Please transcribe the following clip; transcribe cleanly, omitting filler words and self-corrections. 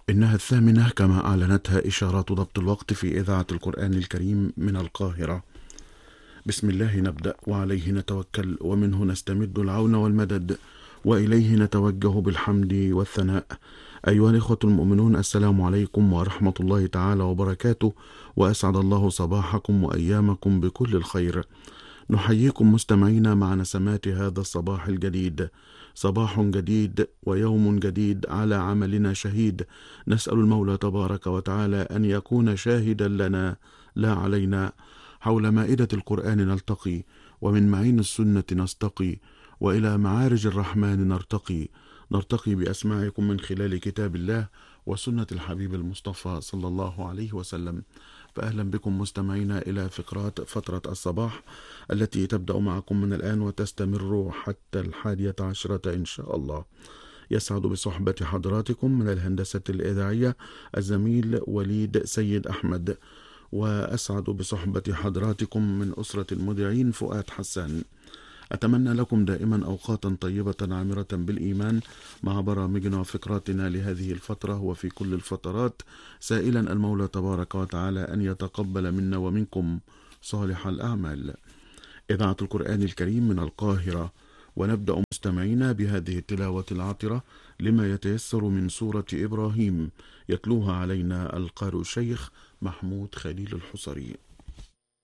إنها 8 كما أعلنتها إشارات ضبط الوقت في إذاعة القرآن الكريم من القاهرة. بسم الله نبدأ وعليه نتوكل ومنه نستمد العون والمدد وإليه نتوجه بالحمد والثناء. أيها الإخوة المؤمنون، السلام عليكم ورحمة الله تعالى وبركاته، وأسعد الله صباحكم وأيامكم بكل الخير. نحييكم مستمعينا مع نسمات هذا الصباح الجديد، صباح جديد ويوم جديد على عملنا شهيد. نسأل المولى تبارك وتعالى أن يكون شاهدا لنا لا علينا. حول مائدة القرآن نلتقي، ومن معين السنة نستقي، وإلى معارج الرحمن نرتقي بأسماعكم من خلال كتاب الله وسنة الحبيب المصطفى صلى الله عليه وسلم. فأهلا بكم مستمعينا إلى فقرات فترة الصباح التي تبدأ معكم من الآن وتستمر حتى 11 إن شاء الله. يسعد بصحبة حضراتكم من الهندسة الإذاعية الزميل وليد سيد أحمد، وأسعد بصحبة حضراتكم من أسرة المذيعين فؤاد حسان. أتمنى لكم دائما أوقاتا طيبة عامرة بالإيمان مع برامجنا وفقراتنا لهذه الفترة وفي كل الفترات، سائلا المولى تبارك وتعالى أن يتقبل منا ومنكم صالح الأعمال. إذاعة القرآن الكريم من القاهرة، ونبدأ مستمعينا بهذه التلاوة العطرة لما يتيسر من سورة إبراهيم، يتلوها علينا القارئ الشيخ محمود خليل الحصري.